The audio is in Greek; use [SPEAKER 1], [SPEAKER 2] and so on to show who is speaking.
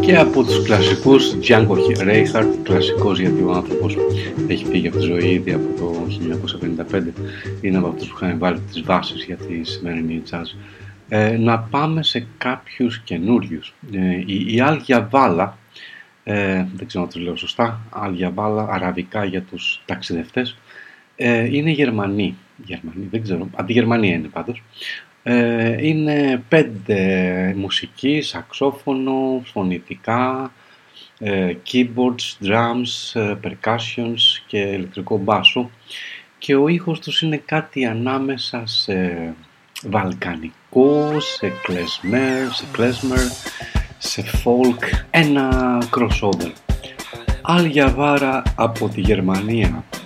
[SPEAKER 1] Και από τους κλασικούς Django Reinhardt, κλασικός γιατί ο άνθρωπος έχει φύγει από τη ζωή ήδη από το 1955, είναι από αυτούς που είχαν βάλει τις βάσεις για τη σημερινή jazz. Να πάμε σε κάποιους καινούριους. Η Al Jabala, δεν ξέρω αν το λέω σωστά, Al Jabala, αραβικά για τους ταξιδευτές, είναι Γερμανοί, δεν ξέρω, από τη Γερμανία είναι πάντως. Είναι 5 μουσικοί, σαξόφωνο, φωνητικά, keyboards, drums, percussions και ηλεκτρικό μπάσο, και ο ήχος τους είναι κάτι ανάμεσα σε βαλκανικό, σε klezmer, σε folk, ένα crossover. Al Jabala από τη Γερμανία.